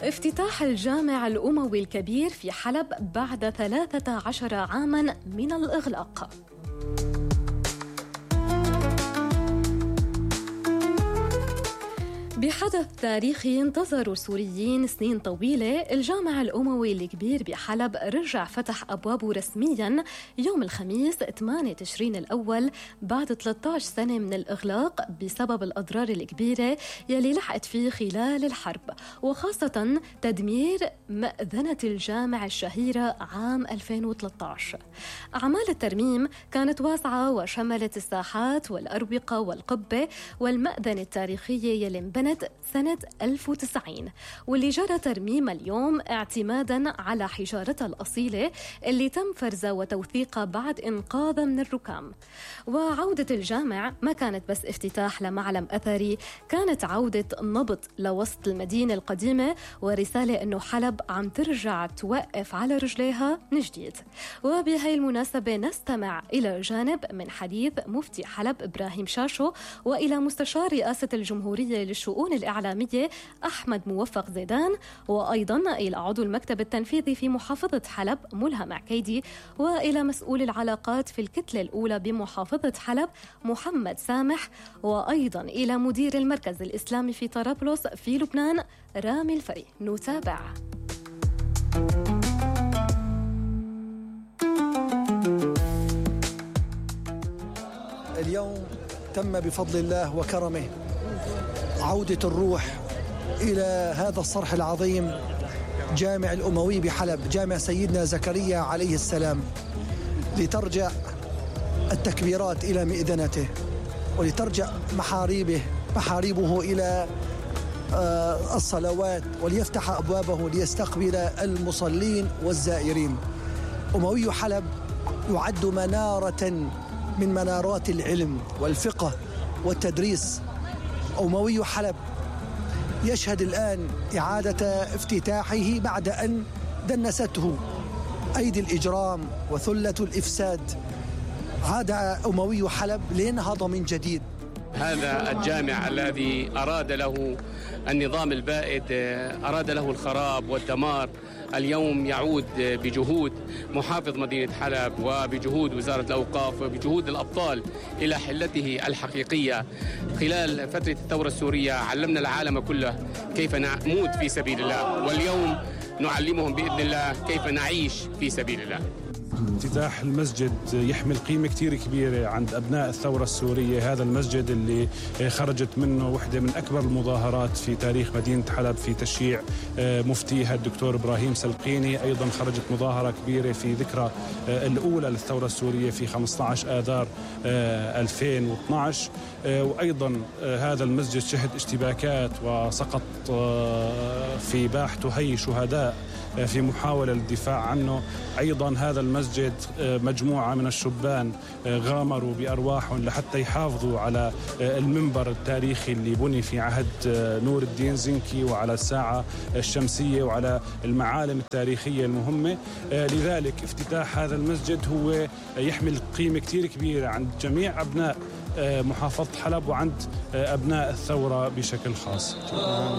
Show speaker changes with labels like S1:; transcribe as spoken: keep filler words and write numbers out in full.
S1: افتتاح الجامع الأموي الكبير في حلب بعد ثلاثة عشر عاماً من الإغلاق. بحدث تاريخي انتظروا السوريين سنين طويلة، الجامع الأموي الكبير بحلب رجع فتح أبوابه رسمياً يوم الخميس ثمانية تشرين الأول بعد ثلاثة عشر سنة من الإغلاق بسبب الأضرار الكبيرة يلي لحقت فيه خلال الحرب، وخاصة تدمير مأذنة الجامع الشهيرة عام ألفين وثلاثة عشر. أعمال الترميم كانت واسعة وشملت الساحات والأروقة والقبة والمأذنة التاريخية يلي انبنت سنة ألف وتسعين، واللي جرى ترميمها اليوم اعتمادا على حجارتها الأصيلة اللي تم فرزها وتوثيقها بعد إنقاذها من الركام. وعودة الجامع ما كانت بس افتتاح لمعلم أثري، كانت عودة نبض لوسط المدينة القديمة ورسالة إنه حلب عم ترجع توقف على رجليها من جديد. وبهاي المناسبة نستمع إلى جانب من حديث مفتي حلب إبراهيم شاشو وإلى مستشار رئاسة الجمهورية للشؤون الإعلامية أحمد موفق زيدان، وأيضا إلى عضو المكتب التنفيذي في محافظة حلب ملهم عكيدي، وإلى مسؤول العلاقات في الكتلة الأولى بمحافظة حلب محمد سامح، وأيضا إلى مدير المركز الإسلامي في طرابلس في لبنان رامي الفري. نتابع.
S2: اليوم تم بفضل الله وكرمه عودة الروح إلى هذا الصرح العظيم، جامع الأموي بحلب، جامع سيدنا زكريا عليه السلام، لترجع التكبيرات إلى مئذنته، ولترجع محاريبه محاريبه إلى الصلوات، وليفتح أبوابه ليستقبل المصلين والزائرين. أموي حلب يعد منارة من منارات العلم والفقه والتدريس. أموي حلب يشهد الآن إعادة افتتاحه بعد أن دنسته أيدي الإجرام وثلة الإفساد. عاد أموي حلب لينهض من جديد.
S3: هذا الجامع الذي أراد له النظام البائد، أراد له الخراب والدمار، اليوم يعود بجهود محافظ مدينة حلب وبجهود وزارة الأوقاف وبجهود الأبطال إلى حلته الحقيقية. خلال فترة الثورة السورية علمنا العالم كله كيف نموت في سبيل الله، واليوم نعلمهم بإذن الله كيف نعيش في سبيل الله.
S4: افتتاح المسجد يحمل قيمة كتير كبيرة عند أبناء الثورة السورية. هذا المسجد اللي خرجت منه واحدة من أكبر المظاهرات في تاريخ مدينة حلب في تشييع مفتيها الدكتور إبراهيم سلقيني. أيضا خرجت مظاهرة كبيرة في ذكرى الأولى للثورة السورية في خمسة عشر آذار ألفين واثني عشر. وأيضا هذا المسجد شهد اشتباكات وسقط في باحته هي شهداء في محاولة للدفاع عنه. أيضا هذا المسجد مجموعة من الشبان غامروا بأرواحهم لحتى يحافظوا على المنبر التاريخي اللي بني في عهد نور الدين زنكي، وعلى الساعة الشمسية، وعلى المعالم التاريخية المهمة. لذلك افتتاح هذا المسجد هو يحمل قيمة كتير كبيرة عند جميع أبناء محافظة حلب وعند أبناء الثورة بشكل خاص.